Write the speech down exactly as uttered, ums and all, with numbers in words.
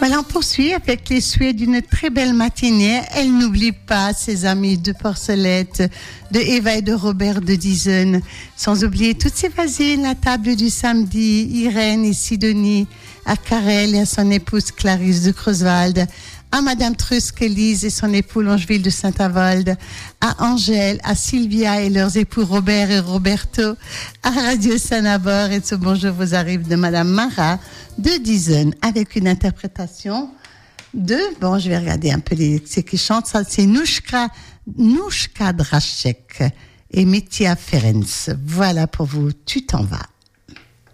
Voilà, on poursuit avec les souhaits d'une très belle matinée. Elle n'oublie pas ses amis de Porcelette, de Eva et de Robert de Dizen, sans oublier toutes ses voisines, la table du samedi, Irène et Sidonie, à Carrel et à son épouse Clarisse de Creuswald, à Madame Trusk, Elise et son époux Longeville de Saint-Avold, à Angèle, à Sylvia et leurs époux Robert et Roberto, à Radio Sanabor, et ce bonjour vous arrive de Madame Mara de Dizen, avec une interprétation de, bon, je vais regarder un peu les, c'est qui chante ça, c'est Nouchka, Nouchka Dracek et Mitya Ferenc. Voilà pour vous, tu t'en vas.